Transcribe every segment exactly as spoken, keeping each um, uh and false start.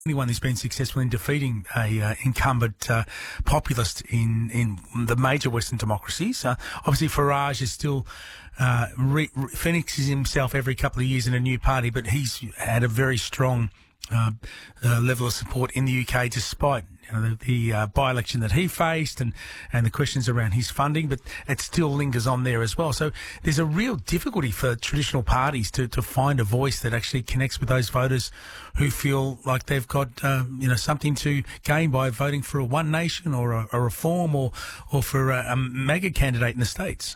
only one who's been successful in defeating a uh, incumbent uh, populist in, in the major Western democracies. Uh, obviously, Farage is still uh, re- re- phoenixes himself every couple of years in a new party, but he's had a very strong uh, uh, level of support in the U K, despite you know, the, the uh, by-election that he faced and, and the questions around his funding, but it still lingers on there as well. So there's a real difficulty for traditional parties to, to find a voice that actually connects with those voters who feel like they've got uh, you know something to gain by voting for a One Nation or a, a Reform or, or for a, a mega candidate in the States.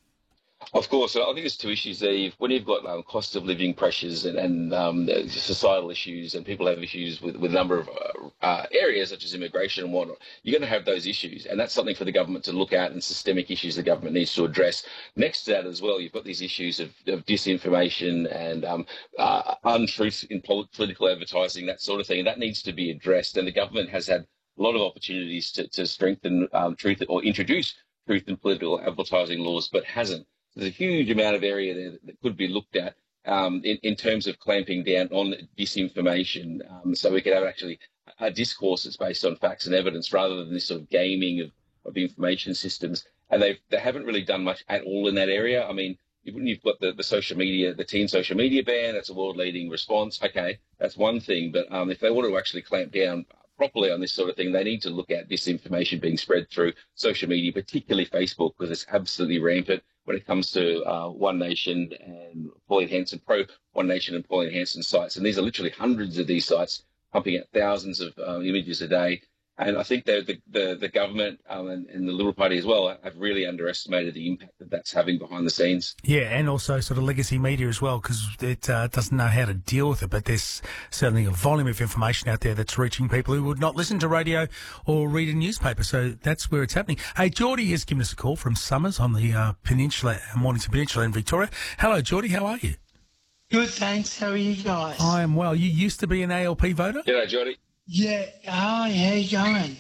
Of course, I think there's two issues there. When you've got um, cost of living pressures and, and um, societal issues, and people have issues with, with a number of uh, uh, areas such as immigration and whatnot, you're going to have those issues, and that's something for the government to look at and systemic issues the government needs to address. Next to that as well, you've got these issues of, of disinformation and um, uh, untruth in pol- political advertising, that sort of thing, and that needs to be addressed. And the government has had a lot of opportunities to, to strengthen um, truth or introduce truth in political advertising laws, but hasn't. There's a huge amount of area there that could be looked at um, in, in terms of clamping down on disinformation, um, so we could have actually a discourse that's based on facts and evidence rather than this sort of gaming of, of information systems. And they they haven't really done much at all in that area. I mean, you've got the, the social media, the teen social media ban, that's a world-leading response. Okay, that's one thing. But um, if they want to actually clamp down properly on this sort of thing, they need to look at disinformation being spread through social media, particularly Facebook, because it's absolutely rampant when it comes to uh, One Nation and Pauline Hanson, pro One Nation and Pauline Hanson sites. And these are literally hundreds of these sites pumping out thousands of uh, images a day. And I think the the, the government um, and, and the Liberal Party as well have really underestimated the impact that that's having behind the scenes. Yeah, and also sort of legacy media as well, because it uh, doesn't know how to deal with it. But there's certainly a volume of information out there that's reaching people who would not listen to radio or read a newspaper. So that's where it's happening. Hey, Geordie has given us a call from Summers on the uh, Peninsula, Mornington Peninsula in Victoria. Hello, Geordie. How are you? Good, thanks. How are you guys? I am well. You used to be an A L P voter? G'day, Geordie. Yeah. Hi, how you going?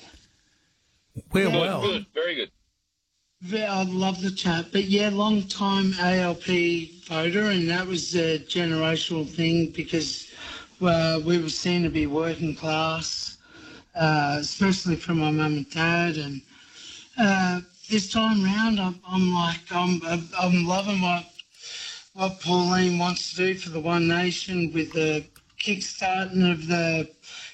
We're Yeah. well. Good, very good. Yeah, I'd love the chat. But yeah, long time A L P voter, and that was a generational thing because uh, we were seen to be working class, uh, especially from my mum and dad. And uh, this time round, I'm, I'm like, I'm, I'm loving what what Pauline wants to do for the One Nation with the kickstarting of the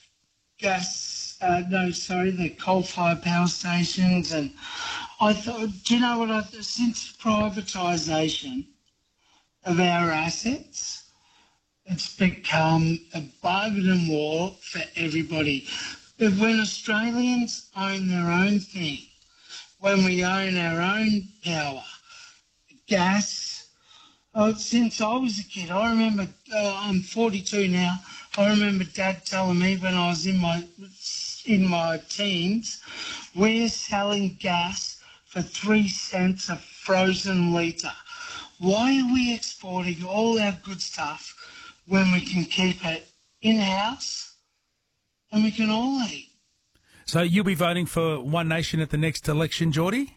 gas, uh, no, sorry, the coal-fired power stations. And I thought, do you know what, I, since privatisation of our assets, it's become a bargaining war for everybody. But when Australians own their own thing, when we own our own power, gas, oh, since I was a kid, I remember, uh, I'm forty-two now, I remember Dad telling me when I was in my in my teens, we're selling gas for three cents a frozen litre. Why are we exporting all our good stuff when we can keep it in-house and we can all eat? So you'll be voting for One Nation at the next election, Geordie?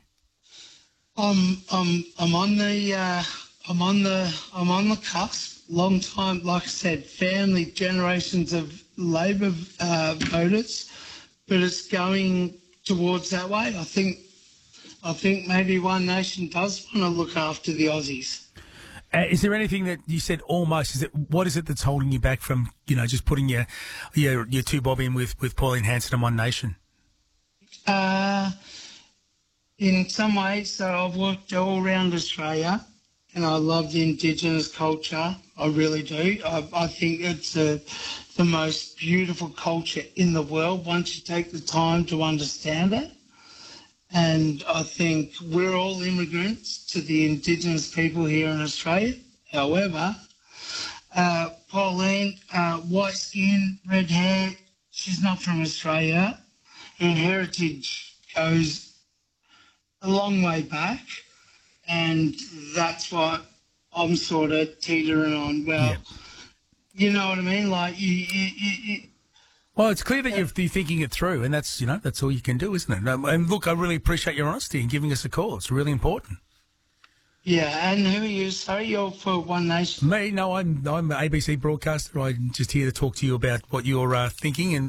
I'm I'm I'm on the uh, I'm on the I'm on the cusp. Long time, like I said, family generations of Labor uh, voters, but it's going towards that way. I think I think maybe One Nation does want to look after the Aussies. Uh, is there anything that you said almost? Is it what is it that's holding you back from you know just putting your your your two bob in with with Pauline Hanson and One Nation? Uh, in some ways, so I've worked all around Australia. And I love the Indigenous culture. I really do. I, I think it's a, the most beautiful culture in the world once you take the time to understand it. And I think we're all immigrants to the Indigenous people here in Australia. However, uh, Pauline, uh, white skin, red hair, she's not from Australia. Her heritage goes a long way back. And that's what I'm sort of teetering on. Well, yeah. You know what I mean? Like, you, you, you, you well, it's clear that you're, you're thinking it through, and that's you know that's all you can do, isn't it? And look, I really appreciate your honesty in giving us a call. It's really important. Yeah, and who are you? Sorry, you're for One Nation. Me? No, I'm I'm an A B C broadcaster. I'm just here to talk to you about what you're uh, thinking and